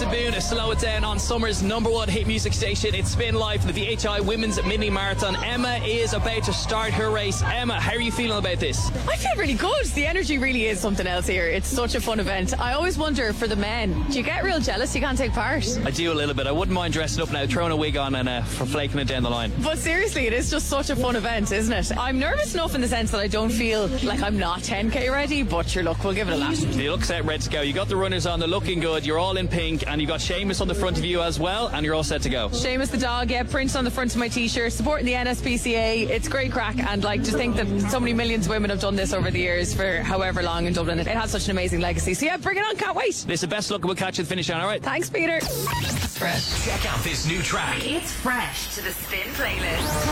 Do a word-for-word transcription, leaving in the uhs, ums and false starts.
Jason Boone, Slow It Down on Summer's number one hit music station. It's Spin Live for the V H I Women's Mini Marathon. Emma is about to start her race. Emma, how are you feeling about this? I feel really good. The energy really is something else here. It's such a fun event. I always wonder for the men, do you get real jealous you can't take part? I do a little bit. I wouldn't mind dressing up now, throwing a wig on and uh, for flaking it down the line. But seriously, it is just such a fun event, isn't it? I'm nervous enough in the sense that I don't feel like I'm not ten K ready, but sure, look, we'll give it a lash. You look set, ready to go. You got the runners on, they're looking good. You're all in pink, and you got Seamus on the front of you as well, and you're all set to go. Seamus the dog, yeah, Prince on the front of my t-shirt, supporting the N S P C A. It's great crack, and like, just think that so many millions of women have done this over the years for however long in Dublin. It has such an amazing legacy. So yeah, bring it on, can't wait. Listen, best luck, and we'll catch you at the finish line, alright? Thanks, Peter. Fresh. Check out this new track. It's fresh to the Spin playlist.